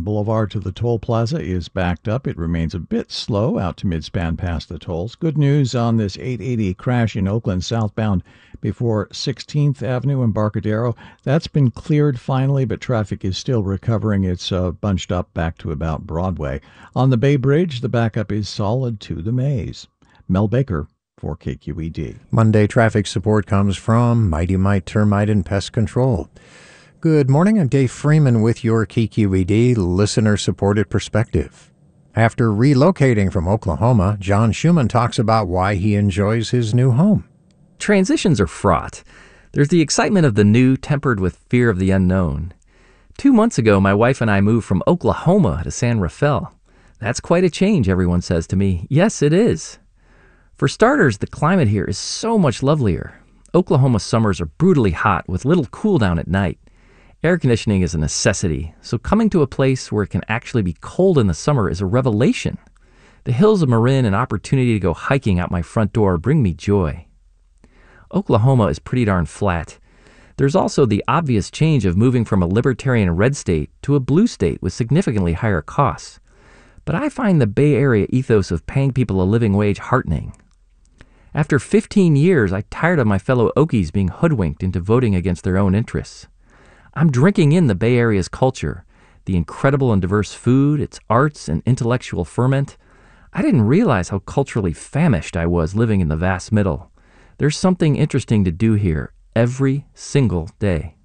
Oakland Boulevard to the toll plaza is backed up. It remains a bit slow out to midspan past the tolls. Good news on this 880 crash in Oakland southbound before 16th Avenue Embarcadero. That's been cleared finally, but traffic is still recovering. It's bunched up back to about Broadway. On the Bay Bridge, the backup is solid to the Maze. Mel Baker for KQED. Monday traffic support comes from Mighty Mite Termite and Pest Control. Good morning, I'm Dave Freeman with your KQED listener-supported perspective. After relocating from Oklahoma, John Schumann talks about why he enjoys his new home. Transitions are fraught. There's the excitement of the new tempered with fear of the unknown. 2 months ago, my wife and I moved from Oklahoma to San Rafael. That's quite a change, everyone says to me. Yes, it is. For starters, the climate here is so much lovelier. Oklahoma summers are brutally hot with little cool down at night. Air conditioning is a necessity, so coming to a place where it can actually be cold in the summer is a revelation. The hills of Marin and opportunity to go hiking out my front door bring me joy. Oklahoma is pretty darn flat. There's also the obvious change of moving from a libertarian red state to a blue state with significantly higher costs. But I find the Bay Area ethos of paying people a living wage heartening. After 15 years, I tired of my fellow Okies being hoodwinked into voting against their own interests. I'm drinking in the Bay Area's culture, the incredible and diverse food, its arts and intellectual ferment. I didn't realize how culturally famished I was living in the vast middle. There's something interesting to do here every single day.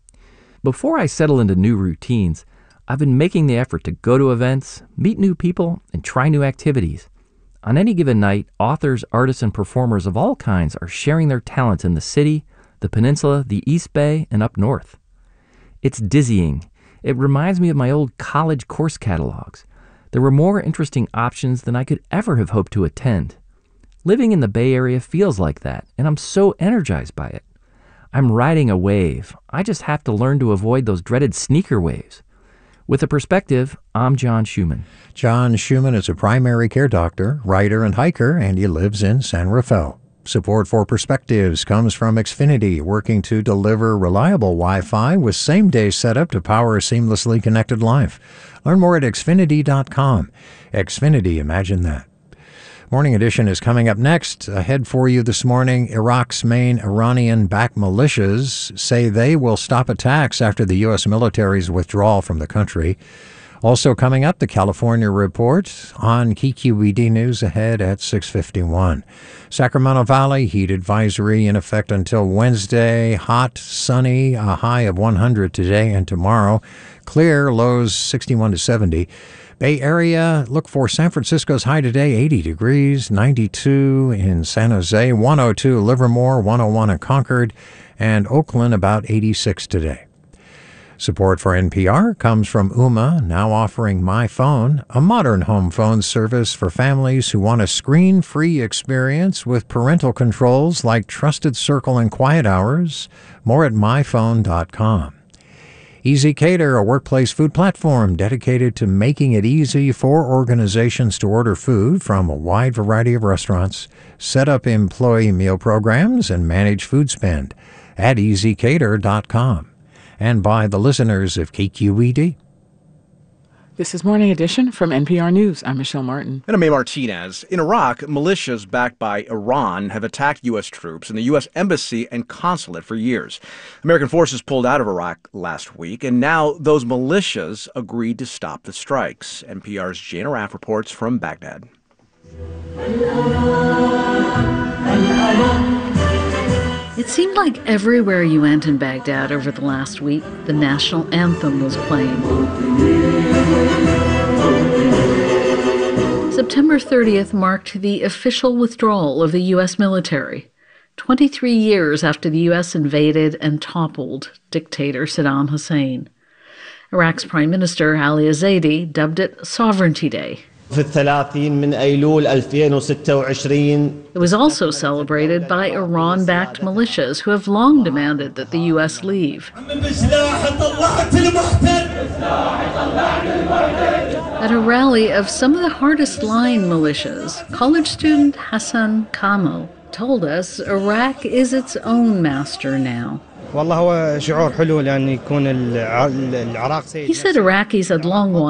Before I settle into new routines, I've been making the effort to go to events, meet new people, and try new activities. On any given night, authors, artists, and performers of all kinds are sharing their talents in the city, the peninsula, the East Bay, and up north. It's dizzying. It reminds me of my old college course catalogs. There were more interesting options than I could ever have hoped to attend. Living in the Bay Area feels like that, and I'm so energized by it. I'm riding a wave. I just have to learn to avoid those dreaded sneaker waves. With a perspective, I'm John Schumann. John Schumann is a primary care doctor, writer, and hiker, and he lives in San Rafael. Support for Perspectives comes from Xfinity, working to deliver reliable Wi-Fi with same-day setup to power a seamlessly connected life. Learn more at Xfinity.com. Xfinity, imagine that. Morning Edition is coming up next. Ahead for you this morning, Iraq's main Iranian-backed militias say they will stop attacks after the U.S. military's withdrawal from the country. Also coming up, the California Report on KQED News ahead at 6:51. Sacramento Valley, heat advisory in effect until Wednesday. Hot, sunny, a high of 100 today and tomorrow. Clear, lows 61 to 70. Bay Area, look for San Francisco's high today, 80 degrees, 92 in San Jose, 102 Livermore, 101 in Concord, and Oakland about 86 today. Support for NPR comes from Ooma, now offering My Phone, a modern home phone service for families who want a screen-free experience with parental controls like Trusted Circle and Quiet Hours. More at myphone.com. Easy Cater, a workplace food platform dedicated to making it easy for organizations to order food from a wide variety of restaurants, set up employee meal programs, and manage food spend at easycater.com. And by the listeners of KQED. This is Morning Edition from NPR News. I'm Michelle Martin. And I'm May Martinez. In Iraq, militias backed by Iran have attacked U.S. troops and the U.S. Embassy and consulate for years. American forces pulled out of Iraq last week, and now those militias agreed to stop the strikes. NPR's Jane Arraf reports from Baghdad. It seemed like everywhere you went in Baghdad over the last week, the national anthem was playing. September 30th marked the official withdrawal of the U.S. military, 23 years after the U.S. invaded and toppled dictator Saddam Hussein. Iraq's Prime Minister Ali Zaidi dubbed it Sovereignty Day. It was also celebrated by Iran-backed militias who have long demanded that the U.S. leave. At a rally of some of the hardest-line militias, college student Hassan Kamal told us Iraq is its own master now. He said Iraqis had long wanted